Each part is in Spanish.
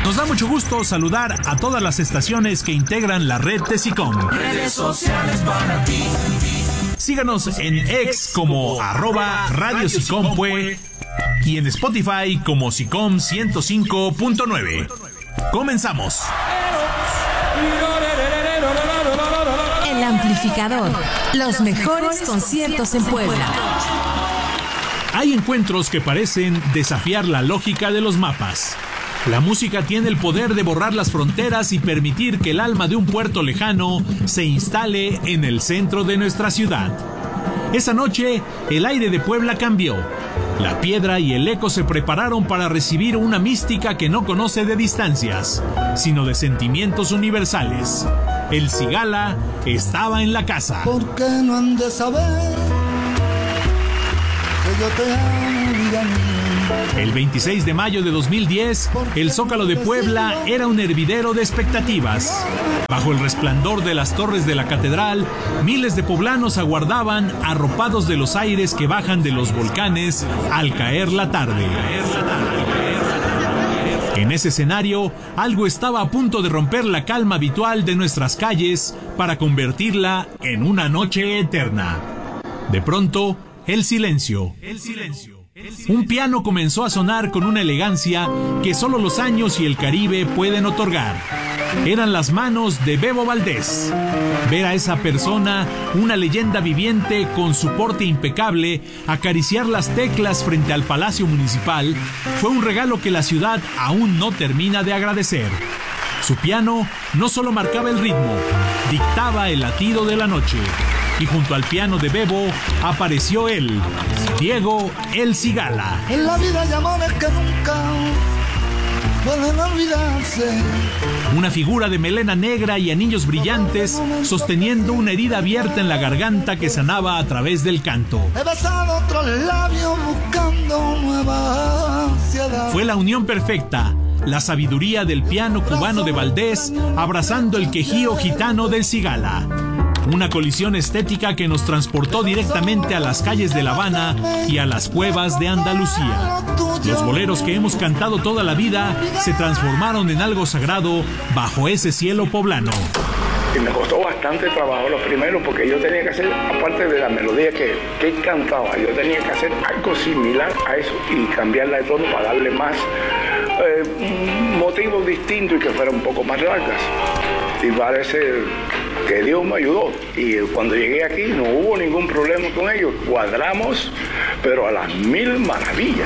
Nos da mucho gusto saludar a todas las estaciones que integran la red de SICOM. Redes sociales para ti. Síganos en X como @Radio SICOMPue y en Spotify como SICOM 105.9. Comenzamos. El Amplificador. Los mejores conciertos en Puebla. Hay encuentros que parecen desafiar la lógica de los mapas. La música tiene el poder de borrar las fronteras y permitir que el alma de un puerto lejano se instale en el centro de nuestra ciudad. Esa noche, el aire de Puebla cambió. La piedra y el eco se prepararon para recibir una mística que no conoce de distancias, sino de sentimientos universales. El Cigala estaba en la casa. ¿Por qué no han de saber que yo te amo, vida mía? El 26 de mayo de 2010, el Zócalo de Puebla era un hervidero de expectativas. Bajo el resplandor de las torres de la catedral, miles de poblanos aguardaban arropados de los aires que bajan de los volcanes al caer la tarde. En ese escenario, algo estaba a punto de romper la calma habitual de nuestras calles para convertirla en una noche eterna. De pronto, el silencio. Un piano comenzó a sonar con una elegancia que solo los años y el Caribe pueden otorgar. Eran las manos de Bebo Valdés. Ver a esa persona, una leyenda viviente con su porte impecable, acariciar las teclas frente al Palacio Municipal, fue un regalo que la ciudad aún no termina de agradecer. Su piano no solo marcaba el ritmo, dictaba el latido de la noche. Y junto al piano de Bebo apareció él, Diego El Cigala. En la vida hay amores que nunca pueden olvidarse. Una figura de melena negra y anillos brillantes sosteniendo una herida abierta en la garganta que sanaba a través del canto. He besado otros labios buscando nueva ansiedad. Fue la unión perfecta, la sabiduría del piano cubano de Valdés abrazando el quejío gitano del Cigala. Una colisión estética que nos transportó directamente a las calles de La Habana y a las cuevas de Andalucía. Los boleros que hemos cantado toda la vida se transformaron en algo sagrado bajo ese cielo poblano. Y me costó bastante trabajo los primeros porque yo tenía que hacer, aparte de la melodía que él cantaba, yo tenía que hacer algo similar a eso y cambiarla de tono para darle más motivos distintos y que fueran un poco más largas. Y parece que Dios me ayudó. Y cuando llegué aquí no hubo ningún problema con ellos. Cuadramos, pero a las 1000 maravillas.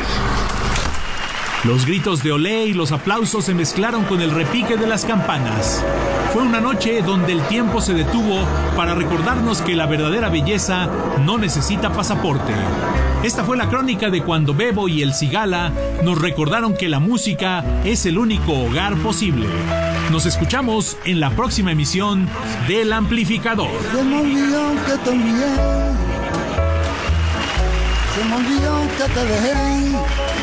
Los gritos de olé y los aplausos se mezclaron con el repique de las campanas. Fue una noche donde el tiempo se detuvo para recordarnos que la verdadera belleza no necesita pasaporte. Esta fue la crónica de cuando Bebo y el Cigala nos recordaron que la música es el único hogar posible. Nos escuchamos en la próxima emisión del Amplificador. Se me olvidó que te envié, se me olvidó que te dejé.